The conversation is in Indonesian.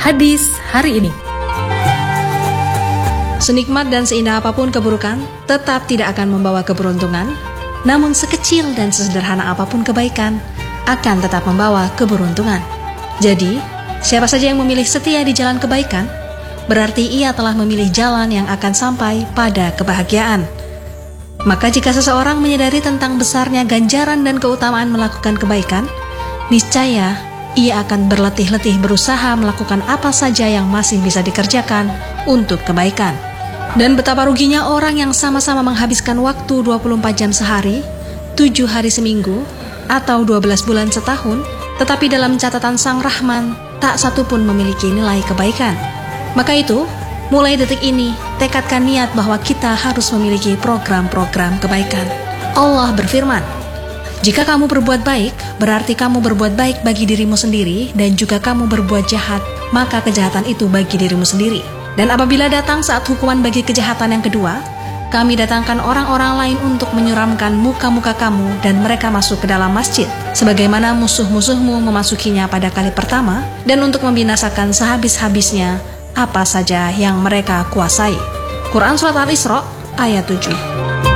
Hadis hari ini. Senikmat dan seindah apapun keburukan, tetap tidak akan membawa keberuntungan. Namun sekecil dan sesederhana apapun kebaikan, akan tetap membawa keberuntungan. Jadi, siapa saja yang memilih setia di jalan kebaikan, berarti ia telah memilih jalan yang akan sampai pada kebahagiaan. Maka jika seseorang menyadari tentang besarnya ganjaran dan keutamaan melakukan kebaikan, niscaya ia akan berletih-letih berusaha melakukan apa saja yang masih bisa dikerjakan untuk kebaikan. Dan betapa ruginya orang yang sama-sama menghabiskan waktu 24 jam sehari, 7 hari seminggu, atau 12 bulan setahun, tetapi dalam catatan Sang Rahman, tak satu pun memiliki nilai kebaikan. Maka itu, mulai detik ini, tekadkan niat bahwa kita harus memiliki program-program kebaikan. Allah berfirman, "Jika kamu berbuat baik, berarti kamu berbuat baik bagi dirimu sendiri, dan juga kamu berbuat jahat, maka kejahatan itu bagi dirimu sendiri. Dan apabila datang saat hukuman bagi kejahatan yang kedua, kami datangkan orang-orang lain untuk menyuramkan muka-muka kamu, dan mereka masuk ke dalam masjid, sebagaimana musuh-musuhmu memasukinya pada kali pertama, dan untuk membinasakan sehabis-habisnya apa saja yang mereka kuasai." Quran Surat Al-Isra ayat 7.